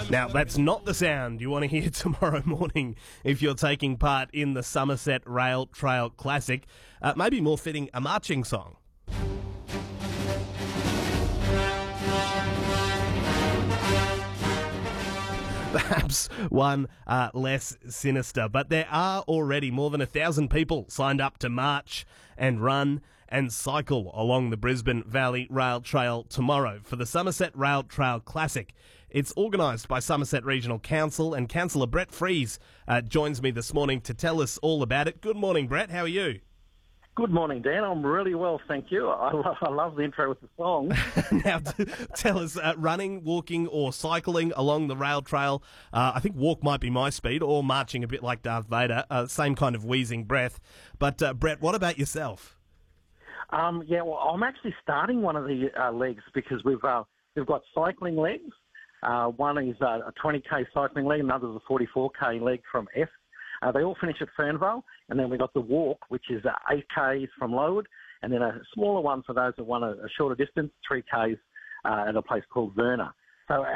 Now, that's not the sound you want to hear tomorrow morning if you're taking part in the Somerset Rail Trail Classic. Maybe more fitting, a marching song. Perhaps one less sinister, but there are already more than 1,000 people signed up to march and run and cycle along the Brisbane Valley Rail Trail tomorrow for the Somerset Rail Trail Classic. It's organised by Somerset Regional Council, and Councillor Brett Freeze joins me this morning to tell us all about it. Good morning, Brett. How are you? Good morning, Dan. I'm really well, thank you. I love the intro with the song. Now, tell us, running, walking or cycling along the rail trail, I think walk might be my speed, or marching a bit like Darth Vader, same kind of wheezing breath. But, Brett, what about yourself? I'm actually starting one of the legs because we've got cycling legs. One is a 20k cycling leg, another is a 44k leg from F. They all finish at Fernvale, and then we've got the walk, which is 8Ks from Lowood, and then a smaller one for those that want a shorter distance, 3Ks at a place called Verna. So